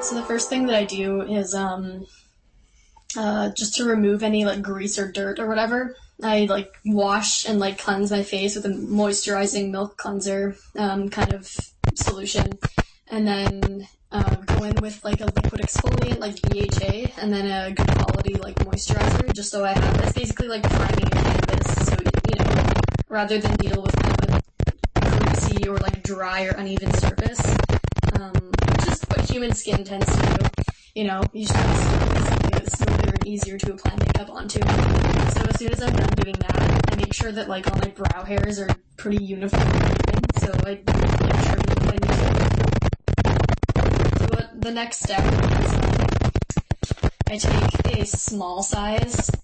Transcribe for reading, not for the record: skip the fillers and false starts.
So the first thing that I do is just to remove any like grease or dirt or whatever. I like wash and like cleanse my face with a moisturizing milk cleanser kind of solution, and then go in with like a liquid exfoliant like BHA, and then a good quality like moisturizer, just so I have it's basically like priming a canvas, so you know, rather than deal with kind of a greasy or like dry or uneven surface, just what human skin tends to do. You know, you just have something that's smoother and easier to apply makeup onto. So as soon as I'm done doing that, I make sure that like all my brow hairs are pretty uniform and even, so I make sure to I need to. So the next step is I take a small size